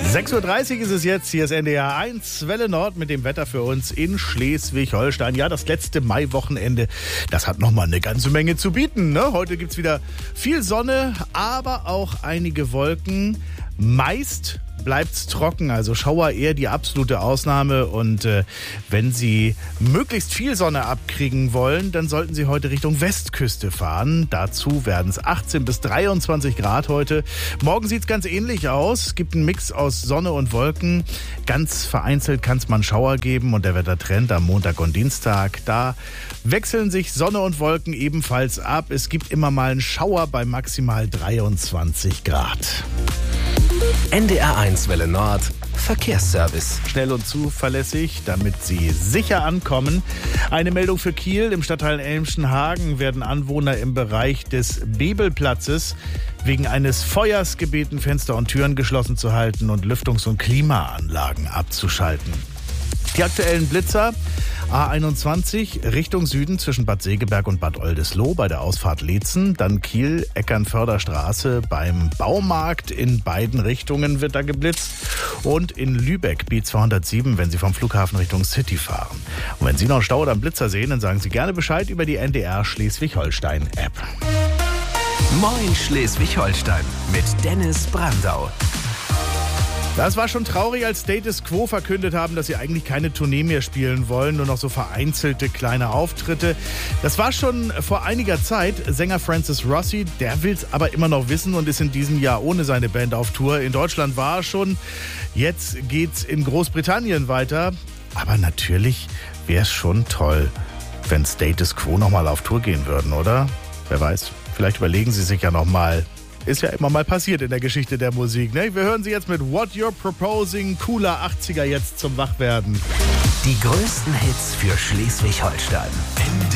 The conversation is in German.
6:30 Uhr ist es jetzt. Hier ist NDR 1 Welle Nord mit dem Wetter für uns in Schleswig-Holstein. Ja, das letzte Maiwochenende, das hat nochmal eine ganze Menge zu bieten, ne? Heute gibt's wieder viel Sonne, aber auch einige Wolken. Meist bleibt's trocken, also Schauer eher die absolute Ausnahme. Und wenn Sie möglichst viel Sonne abkriegen wollen, dann sollten Sie heute Richtung Westküste fahren. Dazu werden es 18 bis 23 Grad heute. Morgen sieht's ganz ähnlich aus. Es gibt einen Mix aus Sonne und Wolken. Ganz vereinzelt kann es mal einen Schauer geben. Und der Wettertrend am Montag und Dienstag, da wechseln sich Sonne und Wolken ebenfalls ab. Es gibt immer mal einen Schauer bei maximal 23 Grad. NDR 1 Welle Nord Verkehrsservice. Schnell und zuverlässig, damit Sie sicher ankommen. Eine Meldung für Kiel. Im Stadtteil Elmschenhagen werden Anwohner im Bereich des Bebelplatzes wegen eines Feuers gebeten, Fenster und Türen geschlossen zu halten und Lüftungs- und Klimaanlagen abzuschalten. Die aktuellen Blitzer: A21 Richtung Süden zwischen Bad Segeberg und Bad Oldesloe bei der Ausfahrt Leetzen. Dann Kiel, Eckernförderstraße beim Baumarkt. In beiden Richtungen wird da geblitzt. Und in Lübeck B207, wenn Sie vom Flughafen Richtung City fahren. Und wenn Sie noch Stau oder einen Blitzer sehen, dann sagen Sie gerne Bescheid über die NDR Schleswig-Holstein-App. Moin Schleswig-Holstein mit Dennis Brandau. Das war schon traurig, als Status Quo verkündet haben, dass sie eigentlich keine Tournee mehr spielen wollen, nur noch so vereinzelte kleine Auftritte. Das war schon vor einiger Zeit. Sänger Francis Rossi, der will's aber immer noch wissen und ist in diesem Jahr ohne seine Band auf Tour. In Deutschland war er schon. Jetzt geht's in Großbritannien weiter. Aber natürlich wäre es schon toll, wenn Status Quo nochmal auf Tour gehen würden, oder? Wer weiß, vielleicht überlegen sie sich ja nochmal. Ist ja immer mal passiert in der Geschichte der Musik, ne? Wir hören sie jetzt mit What You're Proposing, cooler 80er jetzt zum Wachwerden. Die größten Hits für Schleswig-Holstein.